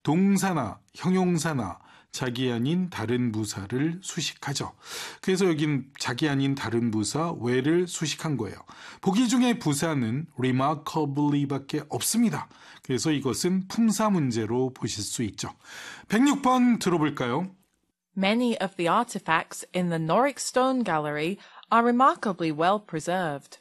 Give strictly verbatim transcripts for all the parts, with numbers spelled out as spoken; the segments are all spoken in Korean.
동사나 형용사나 자기 아닌 다른 부사를 수식하죠. 그래서 여긴 자기 아닌 다른 부사 where를 수식한 거예요. 보기 중에 부사는 remarkably밖에 없습니다. 그래서 이것은 품사 문제로 보실 수 있죠. 백육 번 들어볼까요? Many of the artifacts in the Norwich Stone Gallery are remarkably well preserved.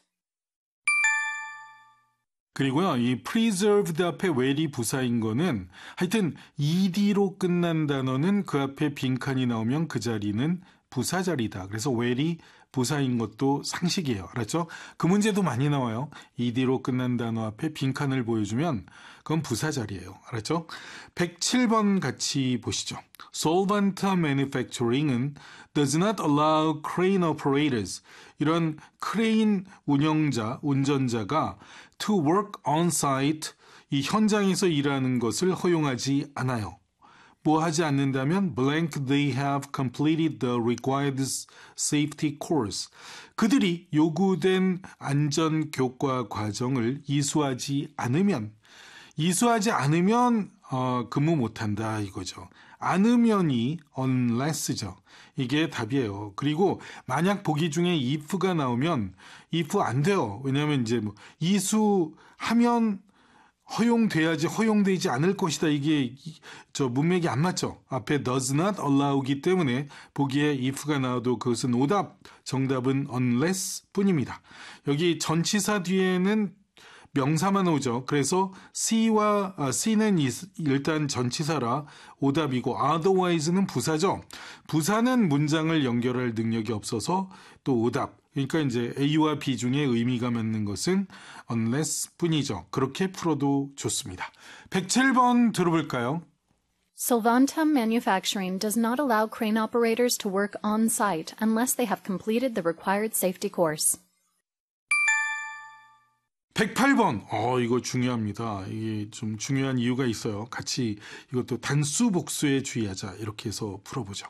그리고요, 이 preserved 앞에 well이 부사인 거는 하여튼 ed로 끝난 단어는 그 앞에 빈칸이 나오면 그 자리는 부사 자리다. 그래서 well이 부사인 것도 상식이에요. 알았죠? 그 문제도 많이 나와요. ed로 끝난 단어 앞에 빈칸을 보여주면 그건 부사 자리예요. 알았죠? 백칠 번 같이 보시죠. Solvent manufacturing은 does not allow crane operators, 이런 크레인 운영자, 운전자가 to work on site, 이 현장에서 일하는 것을 허용하지 않아요. 뭐 하지 않는다면 blank they have completed the required safety course. 그들이 요구된 안전 교과 과정을 이수하지 않으면 이수하지 않으면 어, 근무 못한다 이거죠. 않으면이 unless죠. 이게 답이에요. 그리고 만약 보기 중에 if가 나오면 if 안 돼요. 왜냐하면 이제 뭐 이수하면 허용돼야지 허용되지 않을 것이다. 이게 저 문맥이 안 맞죠. 앞에 does not allow기 때문에 보기에 if가 나와도 그것은 오답, 정답은 unless 뿐입니다. 여기 전치사 뒤에는 명사만 오죠. 그래서 C와 아, C는 일단 전치사라 오답이고 otherwise는 부사죠. 부사는 문장을 연결할 능력이 없어서 또 오답. 그러니까 이제 A와 B 중에 의미가 맞는 것은 unless 뿐이죠. 그렇게 풀어도 좋습니다. 백칠 번 들어볼까요? Solvantum Manufacturing does not allow crane operators to work on site unless they have completed the required safety course. 백팔 번. 어, 이거 중요합니다. 이게 좀 중요한 이유가 있어요. 같이 이것도 단수 복수에 주의하자. 이렇게 해서 풀어보죠.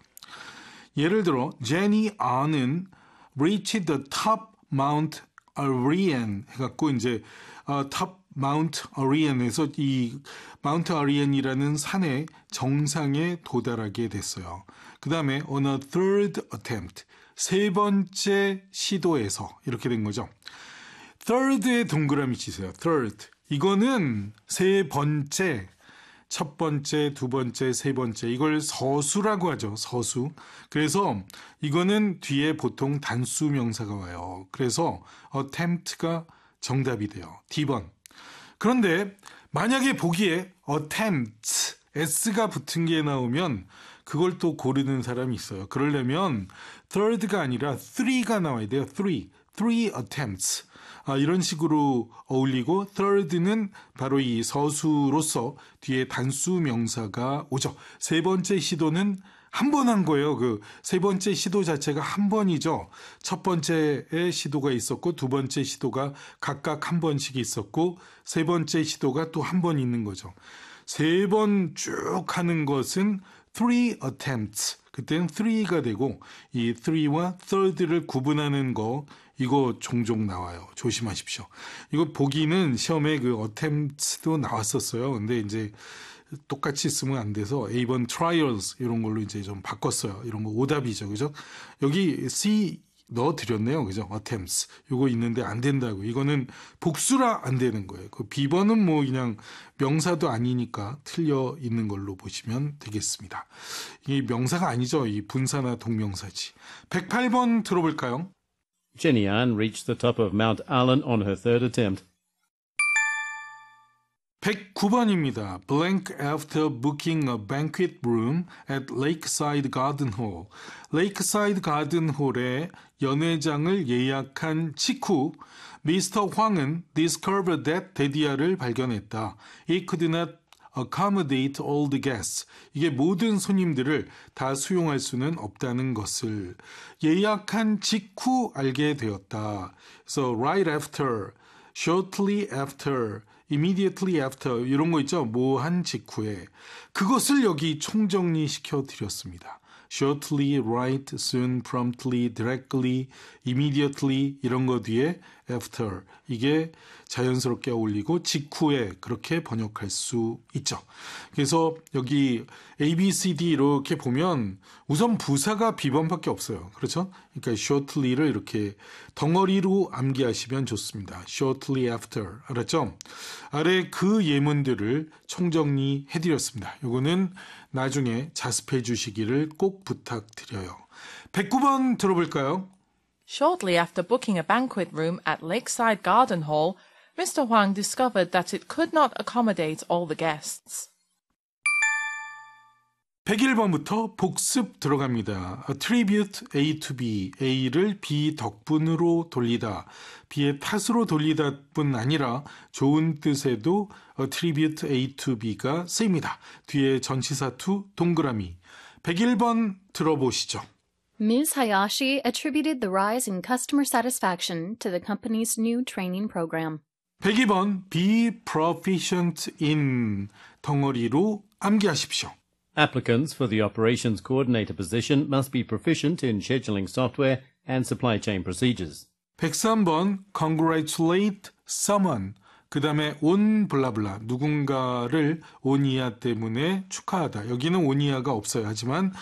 예를 들어 Jenny An은 reached the top Mount Arian 해갖고 이제 어, top Mount Arian에서 이 Mount Arian이라는 산의 정상에 도달하게 됐어요. 그 다음에 on a third attempt, 세 번째 시도에서 이렇게 된 거죠. third에 동그라미 치세요. third. 이거는 세 번째, 첫 번째, 두 번째, 세 번째. 이걸 서수라고 하죠. 서수. 그래서 이거는 뒤에 보통 단수 명사가 와요. 그래서 attempt가 정답이 돼요. D번. 그런데 만약에 보기에 attempt, s가 붙은 게 나오면 그걸 또 고르는 사람이 있어요. 그러려면 third가 아니라 three가 나와야 돼요. three. three attempts. 아, 이런 식으로 어울리고 third는 바로 이 서수로서 뒤에 단수 명사가 오죠. 세 번째 시도는 한 번 한 거예요. 그 세 번째 시도 자체가 한 번이죠. 첫 번째에 시도가 있었고 두 번째 시도가 각각 한 번씩 있었고 세 번째 시도가 또 한 번 있는 거죠. 세 번 쭉 하는 것은 three attempts. 그때는 three가 되고 이 three와 third를 구분하는 거 이거 종종 나와요. 조심하십시오. 이거 보기는 시험에 그 attempts도 나왔었어요. 근데 이제 똑같이 쓰면 안 돼서 A번 trials 이런 걸로 이제 좀 바꿨어요. 이런 거 오답이죠. 그죠? 여기 C 넣어드렸네요. 그죠? attempts. 이거 있는데 안 된다고. 이거는 복수라 안 되는 거예요. 그 B번은 뭐 그냥 명사도 아니니까 틀려 있는 걸로 보시면 되겠습니다. 이 명사가 아니죠. 이 분사나 동명사지. 백팔 번 들어볼까요? Jenny Ann reached the top of Mount Allen on her third attempt. 백구 번입니다. Blank after booking a banquet room at Lakeside Garden Hall. Lakeside Garden Hall에 연회장을 예약한 직후 미스터 황은 discovered that 데디아를 발견했다. He could not accommodate all the guests. 이게 모든 손님들을 다 수용할 수는 없다는 것을 예약한 직후 알게 되었다. So right after, shortly after, immediately after 이런 거 있죠. 뭐 한 직후에. 그것을 여기 총정리시켜 드렸습니다. shortly, right, soon, promptly, directly, immediately 이런 거 뒤에 after 이게 자연스럽게 어울리고 직후에 그렇게 번역할 수 있죠. 그래서 여기 A, B, C, D 이렇게 보면 우선 부사가 비번밖에 없어요. 그렇죠? 그러니까 shortly를 이렇게 덩어리로 암기하시면 좋습니다. shortly after. 알았죠? 아래 그 예문들을 총정리해드렸습니다. 요거는 나중에 자습해 주시기를 꼭 부탁드려요. 백구 번 들어볼까요? Shortly after booking a banquet room at Lakeside Garden Hall, Mister Huang discovered that it could not accommodate all the guests. 백일 번부터 복습 들어갑니다. Attribute A to B, A를 B 덕분으로 돌리다, B의 탓으로 돌리다 뿐 아니라 좋은 뜻에도 Attribute A to B가 쓰입니다. 뒤에 전치사 to 동그라미. 백일 번 들어보시죠. Miz Hayashi attributed the rise in customer satisfaction to the company's new training program. 백이 번 Be proficient in 덩어리로 암기하십시오. Applicants for the operations coordinator position must be proficient in scheduling software and supply chain procedures. 백삼 번 Congratulate someone 그 다음에 on 블라블라 누군가를 on이야 때문에 축하하다. 여기는 on이야가 없어요. 하지만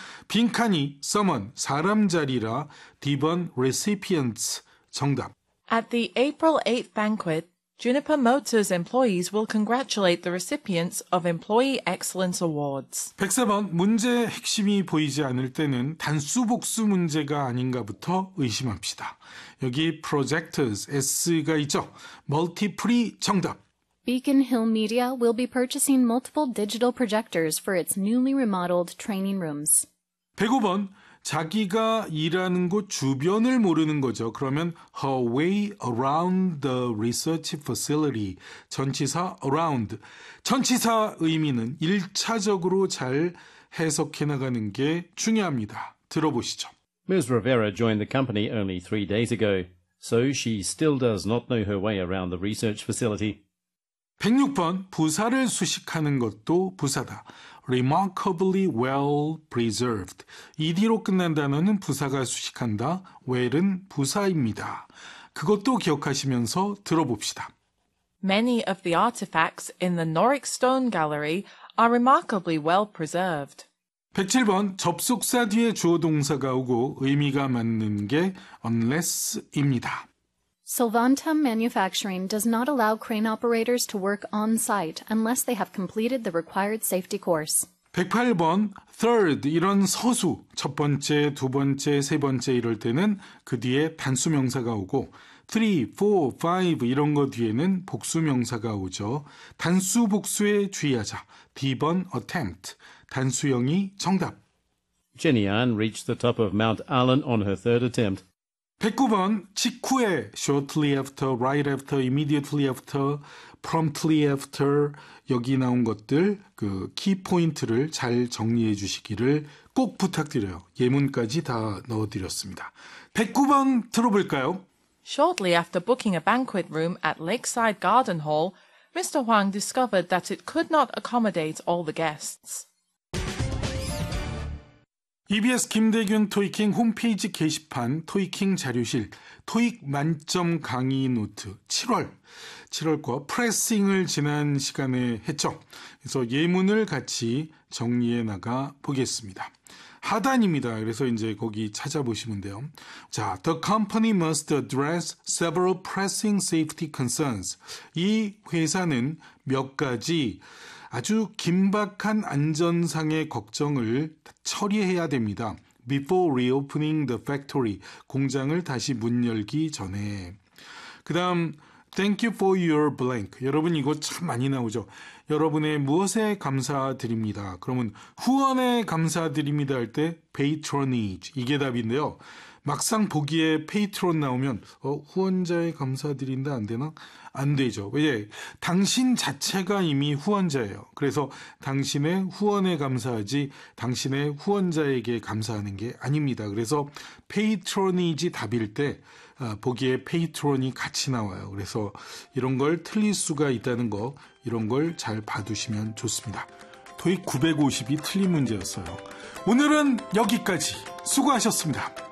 빈칸이 someone 사람 자리라 D 번 recipients 정답. At the April eighth banquet, Juniper Motors employees will congratulate the recipients of Employee Excellence Awards. 백사 번 문제의 핵심이 보이지 않을 때는 단수 복수 문제가 아닌가부터 의심합시다. 여기 projectors S가 있죠. multiply 정답. Beacon Hill Media will be purchasing multiple digital projectors for its newly remodeled training rooms. 백오 번 자기가 일하는 곳 주변을 모르는 거죠. 그러면 her way around the research facility. 전치사 around. 전치사 의미는 일차적으로 잘 해석해 나가는 게 중요합니다. 들어보시죠. Miz Rivera joined the company only three days ago, so she still does not know her way around the research facility. 백육 번 부사를 수식하는 것도 부사다. remarkably well preserved. ed로 끝난 단어는 부사가 수식한다. well은 부사입니다. 그것도 기억하시면서 들어봅시다. Many of the artifacts in the Norwich Stone Gallery are remarkably well preserved. 백칠 번 접속사 뒤에 주어 동사가 오고 의미가 맞는 게 unless입니다. Sylvantum Manufacturing does not allow crane operators to work on-site unless they have completed the required safety course. 백팔 번 third 이런 서수 첫 번째, 두 번째, 세 번째 이럴 때는 그 뒤에 단수 명사가 오고 three, four, five 이런 거 뒤에는 복수 명사가 오죠. 단수 복수에 주의하자. D 번 attempt 단수형이 정답. Jenny Ann reached the top of Mount Allen on her third attempt. 백구 번 직후에 shortly after, right after, immediately after, promptly after 여기 나온 것들 그 키포인트를 잘 정리해 주시기를 꼭 부탁드려요. 예문까지 다 넣어드렸습니다. 백구 번 들어볼까요? Shortly after booking a banquet room at Lakeside Garden Hall, Mister Huang discovered that it could not accommodate all the guests. 이비에스 김대균 토익킹 홈페이지 게시판 토익킹 자료실 토익 만점 강의 노트 칠월 칠월 거 프레싱을 지난 시간에 했죠. 그래서 예문을 같이 정리해 나가 보겠습니다. 하단입니다. 그래서 이제 거기 찾아보시면 돼요. 자, the company must address several pressing safety concerns. 이 회사는 몇 가지 아주 긴박한 안전상의 걱정을 처리해야 됩니다. Before reopening the factory. 공장을 다시 문 열기 전에. 그 다음 Thank you for your blank. 여러분 이거 참 많이 나오죠. 여러분의 무엇에 감사드립니다. 그러면 후원에 감사드립니다 할 때 patronage. 이게 답인데요. 막상 보기에 페이트론 나오면 어, 후원자에 감사드린다 안 되나? 안 되죠. 왜? 당신 자체가 이미 후원자예요. 그래서 당신의 후원에 감사하지 당신의 후원자에게 감사하는 게 아닙니다. 그래서 페이트로니지 답일 때 아, 보기에 페이트론이 같이 나와요. 그래서 이런 걸 틀릴 수가 있다는 거 이런 걸 잘 봐두시면 좋습니다. 토익 구백오십이 틀린 문제였어요. 오늘은 여기까지 수고하셨습니다.